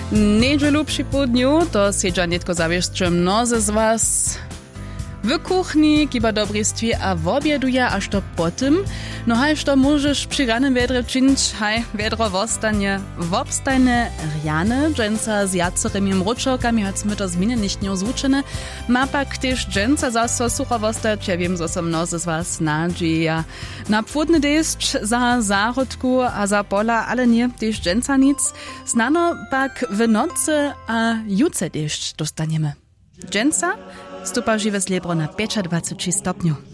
Niedzielu przy południu to siedzia nietko zawieszczy mnozy z was w kuchni, kiba dobrystwie a w obieduje, aż to potem, no hajż to możesz przy ranym wiedrze czynić, haj, wiedro wostanie wobstajne rjane, dżęca z jacyrymi mruczokami, choć my to zmiany nicht nie ozłuczene, ma pak też dżęca zaso sucho wostać, ja wiem, że są mnozy z was nadzieja. Na płodny deszcz za zarodku a za pola, ale nie też dżęca nic, znano pak w nocy a juce deszcz dostaniemy. Dżęca stupa żywe srebro na 25 stopniu.